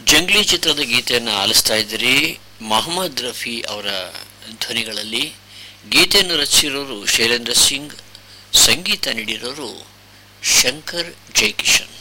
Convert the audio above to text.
ಜಂಗ್ಲಿ ಚಿತ್ರದ ಗೀತೆಯನ್ನು ಆಲಿಸ್ತಾ ಇದ್ದೀರಿ. ಮೊಹಮ್ಮದ್ ರಫಿ ಅವರ ಧ್ವನಿಗಳಲ್ಲಿ ಗೀತೆಯನ್ನು ರಚಿಸಿರೋರು ಶೈಲೇಂದ್ರ ಸಿಂಗ್, ಸಂಗೀತ ನೀಡಿರೋರು ಶಂಕರ್ ಜೈಕಿಶನ್.